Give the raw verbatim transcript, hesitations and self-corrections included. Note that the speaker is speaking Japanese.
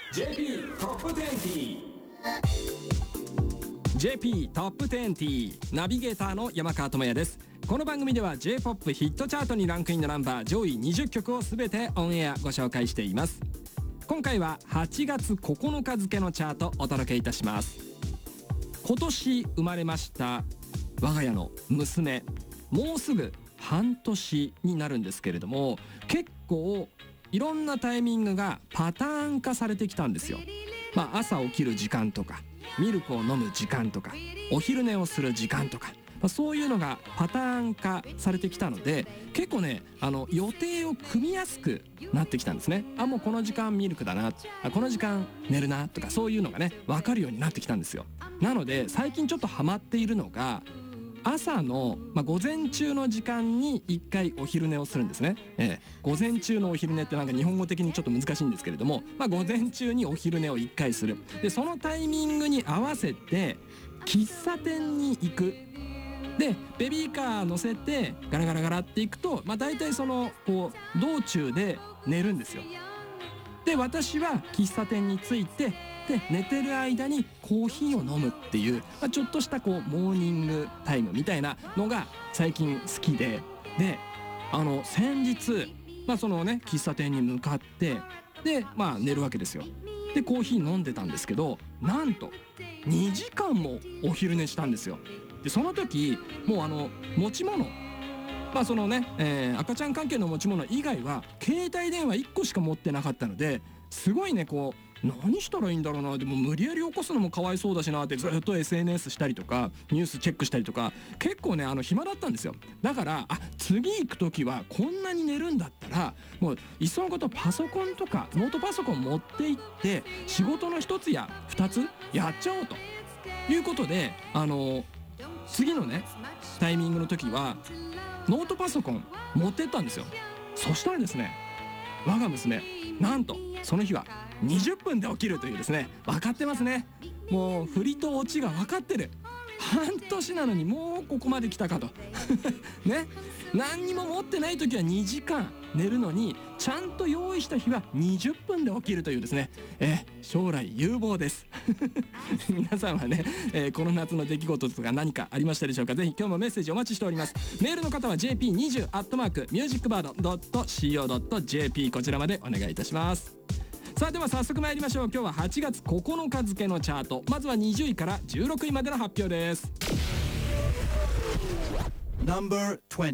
ジェーピー トップにじゅう。 ジェーピー トップにじゅうナビゲーターの山川智也です。この番組では J-ポップ ヒットチャートにランクインのナンバー上位にじゅっきょくを全てオンエアご紹介しています。今回ははちがつここのか付のチャートお届けいたします。今年生まれました我が家の娘、もうすぐ半年になるんですけれども、結構いろんなタイミングがパターン化されてきたんですよ。まあ、朝起きる時間とかミルクを飲む時間とかお昼寝をする時間とか、まあ、そういうのがパターン化されてきたので、結構ねあの予定を組みやすくなってきたんですね。あ、もうこの時間ミルクだな、あ、この時間寝るなとか、そういうのがね分かるようになってきたんですよ。なので最近ちょっとハマっているのが、朝の、まあ、午前中の時間にいっかいお昼寝をするんですね、ええ、午前中のお昼寝ってなんか日本語的にちょっと難しいんですけれども、まあ、午前中にお昼寝をいっかいする。でそのタイミングに合わせて喫茶店に行く。でベビーカー乗せてガラガラガラって行くと、まあ、大体そのこう道中で寝るんですよ。で私は喫茶店に着いて、で寝てる間にコーヒーを飲むっていう、まあ、ちょっとしたこうモーニングタイムみたいなのが最近好きで、であの先日、まあそのね喫茶店に向かってでまあ寝るわけですよ。でコーヒー飲んでたんですけど、なんとにじかんもお昼寝したんですよ。でその時もうあの持ち物、まあそのね、えー、赤ちゃん関係の持ち物以外は携帯電話いっこしか持ってなかったので、すごいねこう何したらいいんだろうな、でも無理やり起こすのもかわいそうだしなってずっと エスエヌエス したりとかニュースチェックしたりとか、結構ねあの暇だったんですよ。だからあ次行く時はこんなに寝るんだったらもういっそのことパソコンとかノートパソコン持って行って仕事の一つや二つやっちゃおうということで、あの次のねタイミングの時はノートパソコン持ってったんですよ。そしたらですね、我が娘なんとその日はにじゅっぷんで起きるというですね、分かってますね。もう振りとオチが分かってる。半年なのにもうここまで来たかとね、何にも持ってない時はにじかん寝るのに、ちゃんと用意した日はにじゅっぷんで起きるというですね、え将来有望です皆さんはね、えー、この夏の出来事とか何かありましたでしょうか。ぜひ今日もメッセージお待ちしております。メールの方は ジェーピーにじゅう アットマークミュージックバード ドット シーオー ドット ジェーピー こちらまでお願いいたします。さあでは早速参りましょう。今日ははちがつここのか付のチャート、まずはにじゅういからじゅうろくいまでの発表です。ナンバーにじゅう